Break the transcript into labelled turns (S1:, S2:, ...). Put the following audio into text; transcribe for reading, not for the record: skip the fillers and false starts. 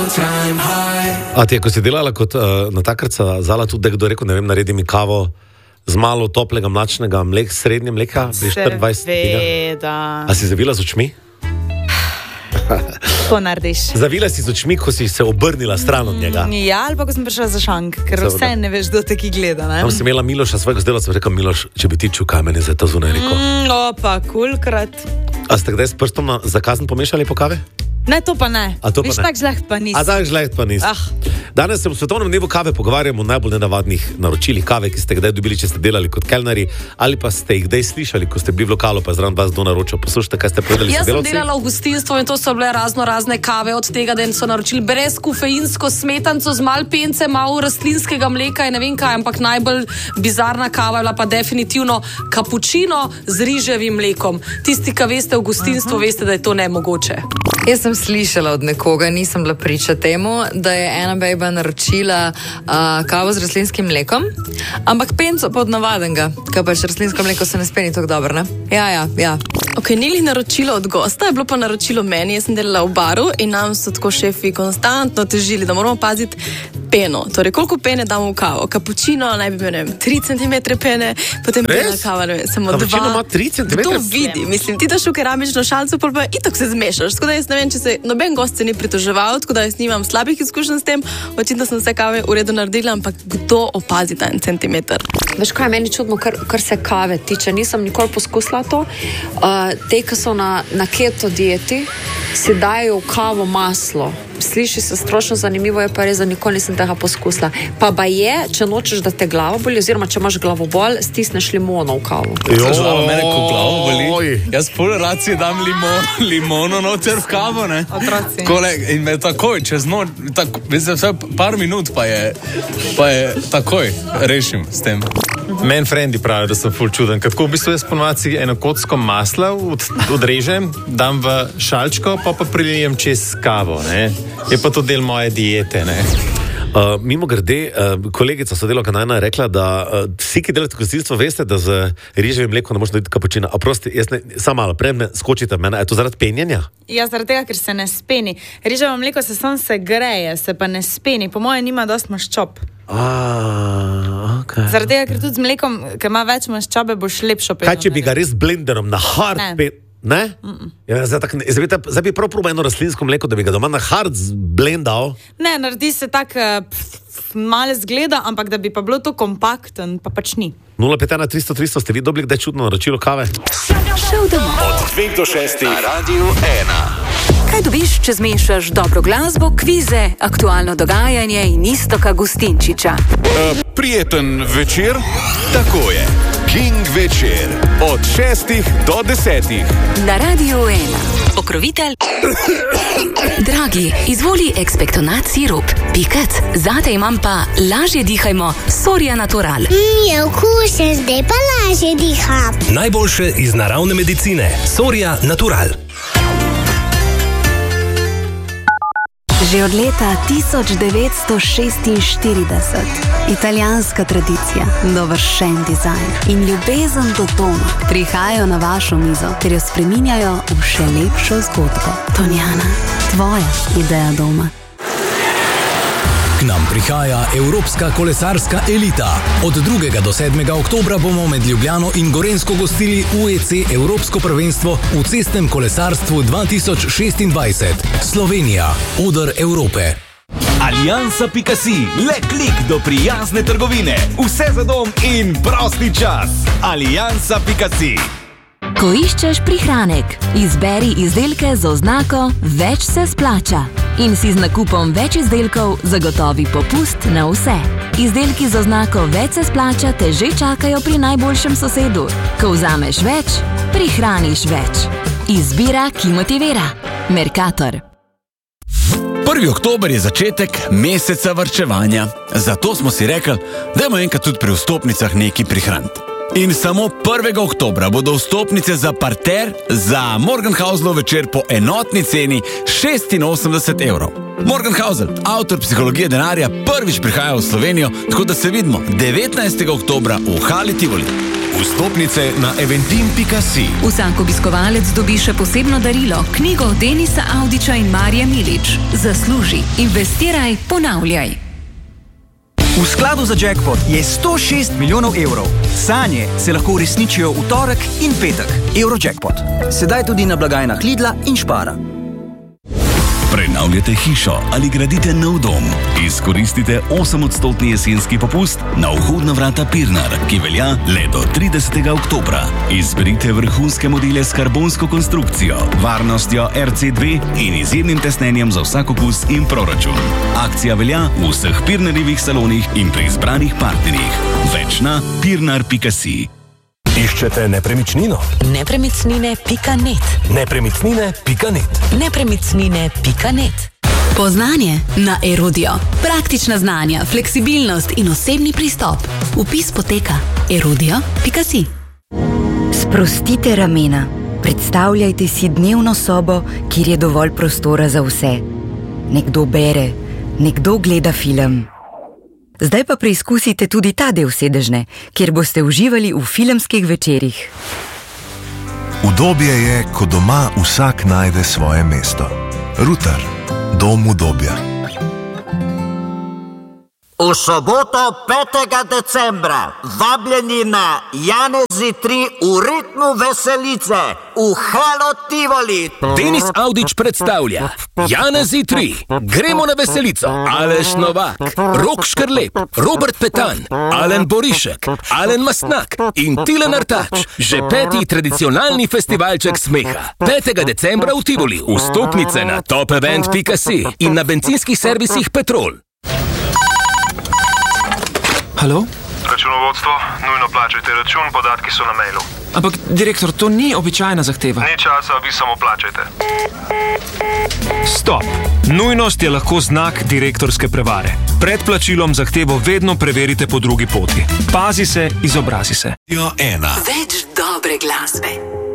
S1: A ti je, ko si delala kot natakarca, zala tudi, da kdo rekel, ne vem, naredi mi kavo z malo toplega mlačnega mleka, srednje mleka, pri 24. A si zavila z očmi?
S2: Ko narediš?
S1: Zavila si z očmi, ko si se obrnila stran od njega.
S2: Ja, ali pa ko sem prišla za šank, ker vse ne veš, kdo taki gleda, ne?
S1: Tam si imela Miloša, svojega zdelavca, rekel Miloš, če bi ti čul, kaj meni zdaj to zunaj rekel.
S2: Opa, kulkrat.
S1: A ste kdaj s prstom na zakazen pomešali po kave?
S2: Ne, to pa ne.
S1: A to pa
S2: Viš,
S1: ne.
S2: tak žleht pa nisi.
S1: A tak žleht pa nisi. Danes se v svetovnem dnevu kave pogovarjamo o najbolj nenavadnih naročilih kave, ki ste kdaj dobili, če ste delali kot kelneri, ali pa ste jih kdaj slišali, ko ste bili v lokalu, pa zraven vas kdo naročil. Poslušajte, kaj ste povedali
S3: Jaz sem
S1: sodelavci.
S3: delala v gostinstvu in to so bile razne kave, od tega, da so naročili brez kofeinsko smetanco z malo pence, malo rastlinskega mleka in ne vem kaj, ampak najbolj bizarna kava je bila pa definitivno kapučino z riževim mlekom. Tisti, ki veste v gostinstvu, veste, da je to nemogoče.
S4: Jaz sem slišala od nekoga, nisem bila priča temu, da je ena bejba naročila kavo z rastlinskim mlekom, ampak penco pa od navadenega, ker pač rastlinsko mleko se ne speni tako dobro, ne? Ja.
S5: Ok, ni li naročilo od gosta, je bilo pa naročilo meni, jaz sem delala v baru in nam so tako šefi konstantno težili, da moramo paziti peno. Torej, koliko pene damo v kavo? Kapučino naj bi imel, ne vem, 3 cm pene, potem pena kava, ne vem, samo 2.
S1: Kapučino ima 3 cm?
S5: To vidi, mislim, ti daš v keramično šalco, pol pa itak se zmešaš. Tako da jaz ne vem, če se noben gost se ni pritoževal, tako da jaz nimam slabih izkušenj s tem, očitno sem vse kave v redu naredila, ampak kdo opazi ta 1 centimeter?
S4: Veš kaj, meni čudno, kar se kave tiče, nisem nikoli poskusila to. Te, ki so na keto dieti, si dajo v kavo maslo. Sliši se strošno zanimivo, je pa res, da nikoli nisem tega poskusila. Pa je, če nočeš, da te glava boli, oziroma če imaš glavobol, stisneš limono v kavo.
S6: Mene ko glavo boli, jaz pol racije dam limono noter v kavo, ne?
S2: Otroci.
S6: In me takoj, čez noč, vse par minut pa je takoj rešim s tem.
S7: Meni frendi pravijo, da sem ful čuden. Kako v bistvu jaz ponovadi eno kocko masla odrežem, dam v šalčko, pa prilijem čez kavo, ne? Je pa to del moje diete, ne?
S1: Mimo grede, kolegica sodelavka najna je rekla, da vsi, ki delate gostinstvo, veste, da z riževim mlekom ne možete dobiti kapučina. A prosti, jaz ne, samo malo, prej me skočite v mene, je to zaradi penjenja?
S2: Ja, zaradi tega, ker se ne speni. Riževo mleko se samo segreje, se pa ne speni. Po moje nima dosti maščob.
S1: Okay.
S2: Zaradi tega, ker tudi z mlekom, ker ima več maščobe, boš lepšo peno.
S1: Kaj, če bi ga res blenderom na hard Ne? Ja, zdaj bi prav probal eno rastlinsko mleko, da bi ga doma na hard blendal.
S2: Ne, naredi se tak malo zgleda, ampak da bi pa bilo to kompakten, pa pač ni.
S1: 051 300 ste vi dobili kdaj čudno naročilo kave?
S8: Šel domov.
S9: Od 2 do 6 na Radiu 1.
S8: Kaj dobiš, če zmešaš dobro glasbo, kvize, aktualno dogajanje in Iztoka Gustinčiča?
S9: Prijeten večer? Tako je. King večer. Od 6 do 10.
S8: Na Radiu 1. Pokrovitelj. Dragi, izvoli ekspektonat sirup. Pikec, zate imam pa lažje dihajmo Soria Natural.
S10: Je okusen, zdaj pa lažje diham.
S11: Najboljše iz naravne medicine. Soria Natural.
S12: Že od leta 1946 italijanska tradicija, dovršen dizajn in ljubezen do doma prihajajo na vašo mizo, ter jo spreminjajo v še lepšo zgodbo. Tonjana, tvoja ideja doma.
S11: K nam prihaja Evropska kolesarska elita. Od 2. do 7. oktobra bomo med Ljubljano in Gorenjsko gostili UEC Evropsko prvenstvo v cestnem kolesarstvu 2026. Slovenija, oder Evrope.
S13: Aliansa.si, le klik do prijazne trgovine. Vse za dom in prosti čas. Aliansa.si.
S14: Ko iščeš prihranek, izberi izdelke z oznako Več se splača in si z nakupom več izdelkov zagotovi popust na vse. Izdelki z oznako Več se splača te že čakajo pri najboljšem sosedu. Ko vzameš več, prihraniš več. Izbira, ki motivira. Mercator.
S13: 1. oktober je začetek meseca varčevanja. Zato smo si rekli, dajmo enkrat tudi pri vstopnicah nekaj prihraniti. In samo 1. oktobra bodo vstopnice za parter za Morgenhauselov večer po enotni ceni 86 evrov. Morgenhausel, avtor psihologije denarja, prvič prihaja v Slovenijo, tako da se vidimo 19. oktobra v Hali Tivoli.
S9: Vstopnice na eventim.si.
S8: Vsak obiskovalec dobi še posebno darilo, knjigo Denisa Audiča in Marije Milič. Zasluži, investiraj, ponavljaj.
S15: V skladu za jackpot je 106 milijonov evrov. Sanje se lahko uresničijo v torek in petek. Eurojackpot. Sedaj tudi na blagajnah Lidla in Spara.
S16: Prenavljate hišo ali gradite nov dom? Izkoristite 8% jesenski popust na vhodna vrata Pirnar, ki velja le do 30. oktobra. Izberite vrhunske modele s karbonsko konstrukcijo, varnostjo RC2 in izjemnim tesnenjem za vsak okus in proračun. Akcija velja v vseh Pirnarjevih salonih in pri izbranih partnerjih. Več na pirnar.si.
S17: Iščete nepremičnino?
S8: Nepremičnine.net.
S17: Nepremičnine.net.
S8: Nepremičnine.net. Poznanje na Erudio. Praktična znanja, fleksibilnost in osebni pristop. Vpis poteka erudio.si.
S18: Sprostite ramena. Predstavljajte si dnevno sobo, kjer je dovolj prostora za vse. Nekdo bere, nekdo gleda film. Zdaj pa preizkusite tudi ta del sedežne, kjer boste uživali v filmskih večerih.
S19: Udobje je, ko doma vsak najde svoje mesto. Rutar, dom udobja.
S20: V soboto 5. decembra vabljeni na Janezi 3 v ritmu veselice v Halo Tivoli.
S21: Denis Audič predstavlja Janezi 3. Gremo na veselico. Aleš Novak, Rok Škrlep, Robert Petan, Alen Borišek, Alen Mastnak in Tilen Artač. Že 5. tradicionalni festivalček smeha. 5. decembra v Tivoli. Vstopnice na topevent.si in na bencinskih servisih Petrol.
S22: Halo?
S23: Računovodstvo, nujno plačajte račun, podatki so na mailu.
S22: Ampak, direktor, to ni običajna zahteva.
S23: Ni časa, vi samo plačajte.
S22: Stop! Nujnost je lahko znak direktorske prevare. Pred plačilom zahtevo vedno preverite po drugi poti. Pazi se, izobrazi se.
S8: Več dobre glasbe.